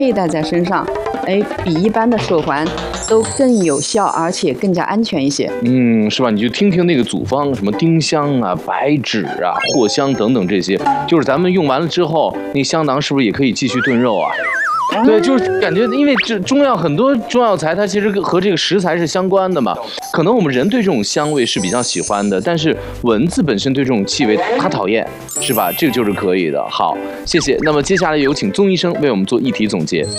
佩戴在身上，比一般的手环都更有效，而且更加安全一些。 是吧？你就听听那个组方，什么丁香啊、白芷啊、藿香等等这些，就是咱们用完了之后，那香囊是不是也可以继续炖肉啊？对，就是感觉，因为这中药很多中药材，它其实和这个食材是相关的嘛。可能我们人对这种香味是比较喜欢的，但是蚊子本身对这种气味它讨厌，是吧？这个就是可以的。好，谢谢。那么接下来有请宗医生为我们做议题总结。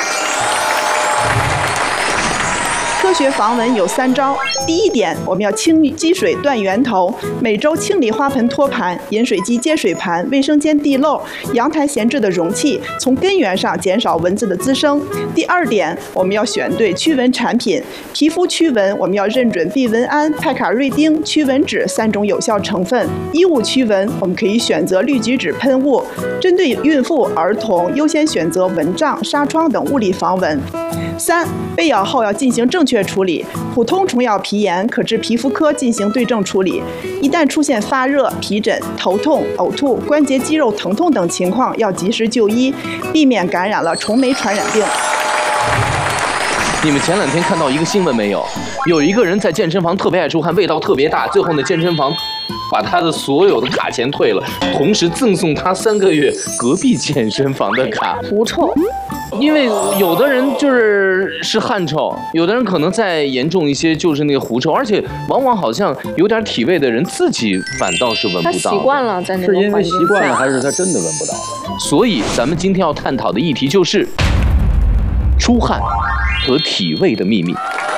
科学防蚊有3招。第一点，我们要清理积水断源头，每周清理花盆托盘、饮水机接水盘、卫生间地漏、阳台闲置的容器，从根源上减少蚊子的滋生。第二点，我们要选对驱蚊产品，皮肤驱蚊我们要认准必蚊胺、派卡瑞丁、驱蚊酯3种有效成分。衣物驱蚊我们可以选择氯菊酯喷雾，针对孕妇、儿童优先选择蚊帐、纱窗等物理防蚊。3. 被咬后要进行正确处理，普通虫咬皮炎可至皮肤科进行对症处理。一旦出现发热、皮疹、头痛、呕吐、关节肌肉疼痛等情况，要及时就医，避免感染了虫媒传染病。 你们前2天看到一个新闻没有？有一个人在健身房特别爱出汗，味道特别大，最后呢健身房把他的所有的卡钱退了，同时赠送他3个月隔壁健身房的卡。 狐臭。 因为有的人是汗臭，有的人可能再严重一些就是那个狐臭，而且往往好像有点体味的人自己反倒是闻不到。 他习惯了在那种环境下。 是因为习惯了，还是他真的闻不到？ 所以咱们今天要探讨的议题就是出汗和体味的秘密。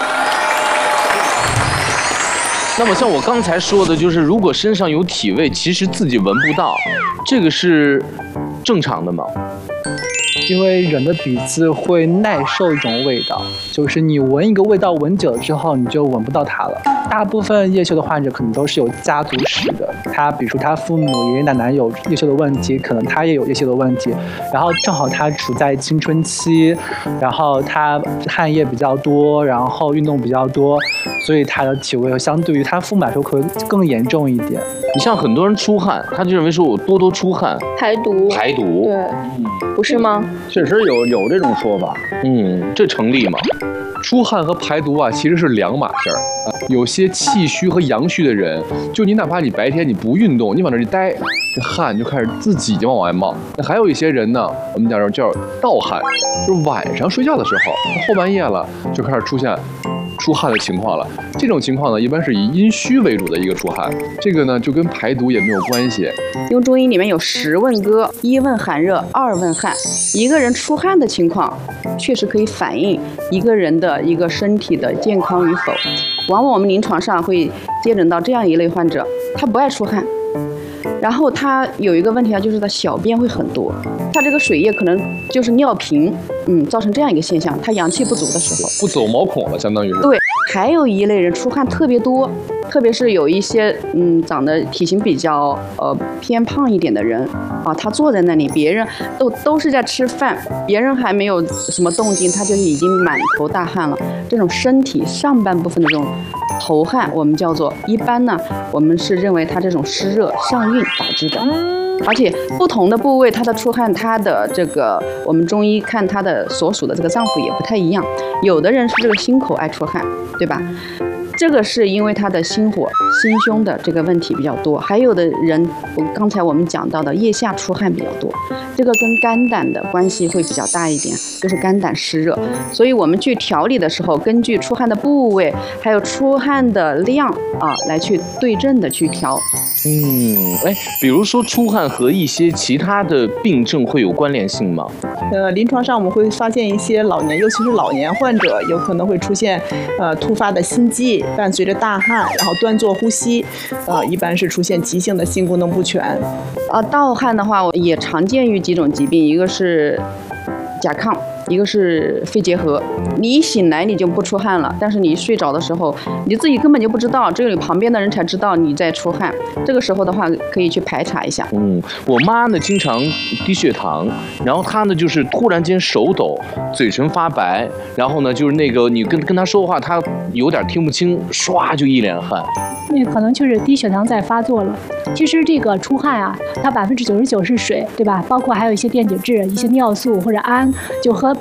那么像我刚才说的，就是如果身上有体味，其实自己闻不到，这个是正常的吗？ 因为人的鼻子会耐受一种味道，就是你闻一个味道闻久了之后，你就闻不到它了。大部分叶锈的患者可能都是有家族史的，比如说他父母、爷爷奶奶有叶锈的问题，可能他也有叶锈的问题，然后正好他处在青春期，然后他汗液比较多，然后运动比较多，所以他的体味相对于他父母来说会更严重一点。 你像很多人出汗，他就认为说我多出汗排毒，对，不是吗？ 确实有这种说法， 这成立吗？ 出汗和排毒啊，其实是2码事儿。有些气虚和阳虚的人，就你哪怕你白天你不运动，你往那一待，这汗就开始自己就往外冒。那还有一些人呢，我们讲叫盗汗，就是晚上睡觉的时候，后半夜了就开始出现出汗的情况了。这种情况呢，一般是以阴虚为主的一个出汗，这个呢就跟排毒也没有关系。 因为中医里面有10问歌，1问寒热，2问汗。一个人出汗的情况，确实可以反映一个人的一个身体的健康与否。往往我们临床上会接诊到这样一类患者，他不爱出汗，然后他有一个问题啊，就是他小便会很多，他这个水液可能就是尿频，造成这样一个现象，他阳气不足的时候， 不走毛孔了，相当于是。 对，还有一类人出汗特别多，特别是有一些长得体型比较偏胖一点的人啊，他坐在那里，别人都是在吃饭，别人还没有什么动静，他就已经满头大汗了。这种身体上半部分的这种头汗，我们叫做一般呢，我们是认为他这种湿热上运导致的。而且不同的部位，它的出汗，它的这个我们中医看它的所属的这个脏腑也不太一样。有的人是这个心口爱出汗，对吧？这个是因为他的心火、心胸的这个问题比较多。还有的人，刚才我们讲到的腋下出汗比较多，这个跟肝胆的关系会比较大一点，就是肝胆湿热。所以我们去调理的时候，根据出汗的部位，还有出汗的量啊，来去对症的去调。 比如说出汗和一些其他的病症会有关联性吗？ 临床上我们会发现一些老年，尤其是老年患者，有可能会出现突发的心悸，伴随着大汗，然后端坐呼吸，一般是出现急性的心功能不全。 盗汗的话，也常见于几种疾病，一个是甲亢，一个是肺结核。你一醒来你就不出汗了，但是你一睡着的时候，你自己根本就不知道，只有你旁边的人才知道你在出汗。这个时候的话，可以去排查一下。 我妈呢经常低血糖，然后她呢就是突然间手抖，嘴唇发白，然后呢就是那个你跟她说话，她有点听不清，唰就一脸汗。 那可能就是低血糖在发作了。其实这个出汗啊，它99%是水，对吧？包括还有一些电解质、一些尿素或者氨就和